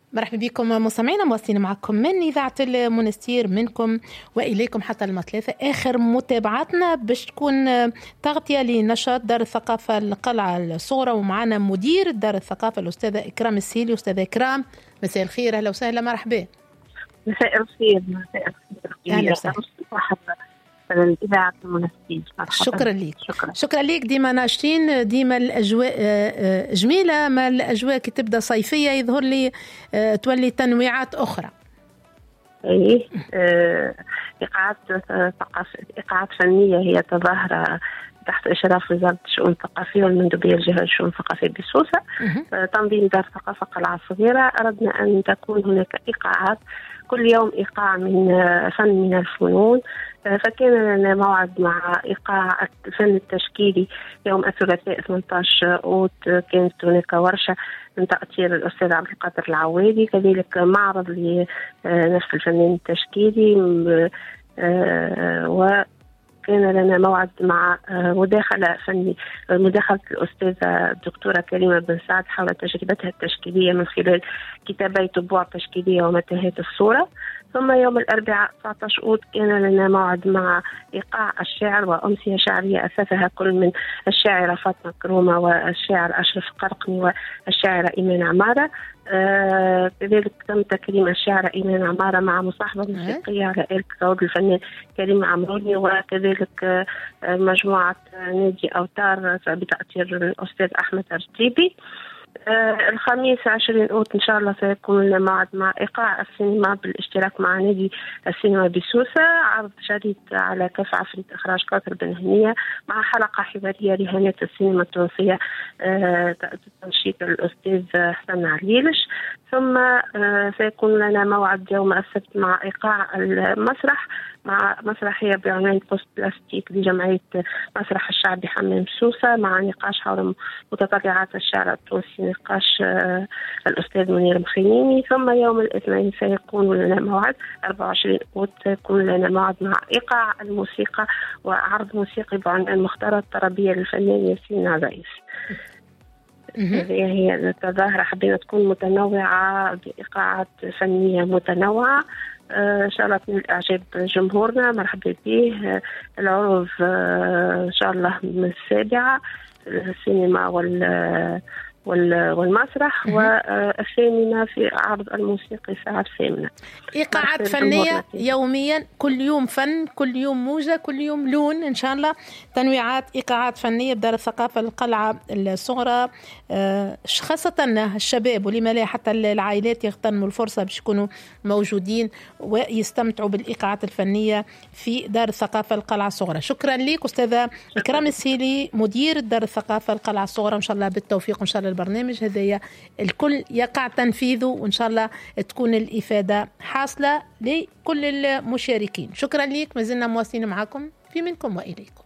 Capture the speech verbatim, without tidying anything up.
مرحبا بكم مستمعينا، مواصلين معكم من إذاعة المنستير، منكم وإليكم حتى المثلاثة. آخر متابعاتنا باش تكون تغطية لنشاط دار الثقافة القلعة الصغرى، ومعنا مدير دار الثقافة الأستاذة إكرام السيلي. أستاذة إكرام، مساء الخير، أهلا وسهلا، مرحبا. مساء الخير. مساء الخير. أهلا وسهلا. الإذاعة المنستير. شكرا لك. شكرا. شكرا لك. ديما ناشطين، ديما الأجواء جميلة، ما الأجواء كي تبدأ صيفية يظهر لي تولي تنويعات أخرى. ايه إيقاعات ثقافية، إيقاعات فنية هي تظاهر تحت إشراف وزارة الشؤون الثقافية والمندوبية الجهة للشؤون الثقافية بسوسة. تنظيم دار ثقافة قلعة صغيرة أردنا أن تكون هناك إيقاعات كل يوم، إيقاع من فن من الفنون. فكان لنا موعد مع إيقاع الفن التشكيلي يوم الثلاثاء ثمانية عشر أوت. كانت هناك ورشة من تأثير الأستاذ عبد القادر العوادي، كذلك معرض لنفس الفنان التشكيلي، و كان لنا موعد مع مداخلة فنية، مداخلة الأستاذة الدكتورة كريمة بن سعد حول تجربتها التشكيلية من خلال كتابي طبوع تشكيلية ومتاهات الصورة. ثم يوم الأربعاء تسعة عشر أوت كان لنا موعد مع إيقاع الشعر وأمسية شعرية أسسها كل من الشاعرة فاطمة كرومة والشاعر أشرف قرقني والشاعرة إيمان عمارة. آه كذلك تم تكريم الشاعرة إيمان عمارة مع مصاحبة موسيقية على آلة العود الفنان كريم عمروني، وكذلك آه مجموعة نادي أوتار بتأثير الأستاذ أحمد أرتيبي. آه الخميس عشرين أوت إن شاء الله سيكون لنا موعد مع إيقاع السينما بالاشتراك مع نادي السينما بسوسة، عرض جديد على كف عفريت إخراج كوثر بن هنية مع حلقة حوارية لهنية السينما التونسية آه تنشيط الأستاذ حسن عليلش. ثم آه سيكون لنا موعد يوم السبت مع إيقاع المسرح مع مسرحية بعنوان بوست بلاستيك لجمعية مسرح الشعب بحمام سوسة، مع نقاش حول متطلعات الشعر التونسي، نقاش آه الأستاذ منير مخيميني. ثم يوم الاثنين سيكون لنا موعد أربعة وعشرين أوت، سيكون لنا موعد مع إيقاع الموسيقى وعرض موسيقي بعنوان مختارات طربية للفنان ياسين عزيز. هي التظاهرة حبينا تكون متنوعة بإيقاعات فنية متنوعة. آه إن شاء الله من إعجاب جمهورنا، مرحبا به. العروض آه إن شاء الله من السابعة، السينما وال والمسرح، والثامنة في عرض الموسيقى الساعة الثامنة. إيقاعات فنية يوميا، كل يوم فن، كل يوم موجة، كل يوم لون إن شاء الله. تنويعات إيقاعات فنية بدار الثقافة القلعة الصغرى، خاصة الشباب، ولما لا حتى العائلات يغتنموا الفرصة باش يكونوا موجودين ويستمتعوا بالإيقاعات الفنية في دار الثقافة القلعة الصغرى. شكرا لك أستاذة إكرام السيلي، مدير دار الثقافة القلعة الصغرى، وإن شاء الله بالتوفيق، وإن شاء الله البرنامج هذايا الكل يقع تنفيذه، وإن شاء الله تكون الإفادة حاصلة لكل المشاركين. شكرا لك، ما زلنا مواصلين معكم في منكم وإليكم.